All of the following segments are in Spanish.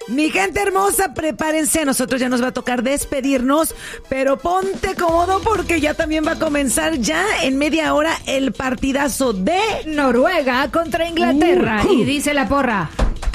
Mi gente hermosa, prepárense, a nosotros ya nos va a tocar despedirnos, pero ponte cómodo porque ya también va a comenzar ya en media hora el partidazo de Noruega contra Inglaterra. Y dice la porra: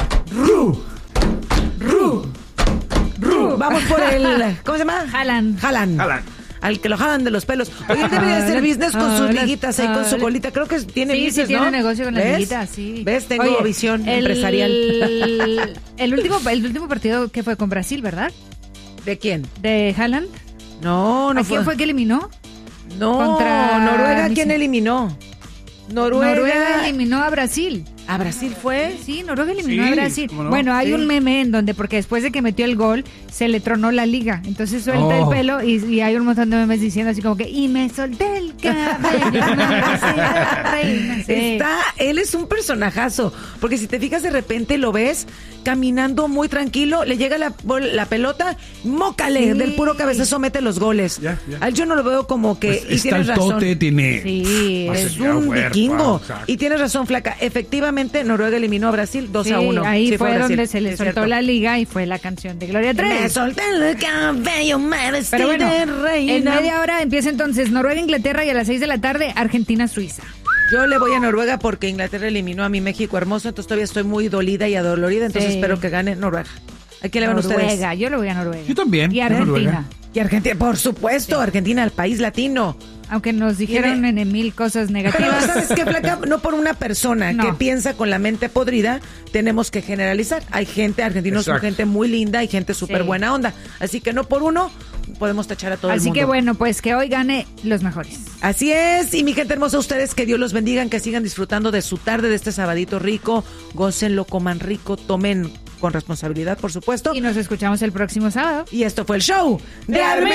Vamos por el... ¿Cómo se llama? Haaland. Al que lo jalan de los pelos. Oye, él debería hacer business con sus liguitas ahí, con su colita. Creo que tiene business, sí, tiene ¿no? negocio con las ¿Ves? liguitas, sí. ¿Ves? Tengo visión empresarial. El último partido que fue con Brasil, ¿verdad? ¿De quién? ¿De Haaland? No ¿A quién fue que eliminó? No, Contra Noruega, ¿quién eliminó? Noruega eliminó a Brasil. ¿A Brasil fue? Sí, Noruega eliminó Sí, a Brasil. ¿cómo no? Bueno, hay Sí. un meme en donde, porque después de que metió el gol, se le tronó la liga. Entonces suelta el pelo y hay un montón de memes diciendo así como que, y me solté el cabello, reina. Sí. Él es un personajazo, porque si te fijas de repente lo ves caminando muy tranquilo, le llega la pelota, mócale, Sí. del puro cabezazo mete los goles. Ya. A él yo no lo veo como que... Pues y está tienes el razón. tote, tiene... Sí, Es Ya, un huerpa, vikingo. exacto. Y tienes razón, flaca. Efectivamente, Noruega eliminó a Brasil 2-1. sí, ahí Sí, fue Brasil. donde se le Es soltó cierto. la liga y fue la canción de Gloria Me Trevi. solté el cabello, me vestí Pero bueno, de reina. en media hora empieza entonces Noruega-Inglaterra y a las 6 de la tarde Argentina-Suiza. Yo le voy a Noruega porque Inglaterra eliminó a mi México hermoso, entonces todavía estoy muy dolida y adolorida, entonces Sí. espero que gane Noruega. ¿A quién le van ustedes? Noruega, yo le voy a Noruega. Yo también, Y a Argentina. Noruega. Y Argentina, por supuesto, Argentina, el país latino. Aunque nos dijeron en mil cosas Pero negativas. ¿sabes qué, flaca? No por una persona No. que piensa con la mente podrida, tenemos que generalizar. Hay gente, argentinos son Exacto. gente muy linda, hay gente súper Sí. buena onda. Así que no por uno podemos tachar a todo el Así mundo. que bueno, pues que hoy gane los mejores. Así es, y mi gente hermosa, ustedes que Dios los bendiga, que sigan disfrutando de su tarde, de este sabadito rico, gócenlo, coman rico, tomen con responsabilidad, por supuesto. Y nos escuchamos el próximo sábado. Y esto fue el show de Armenia.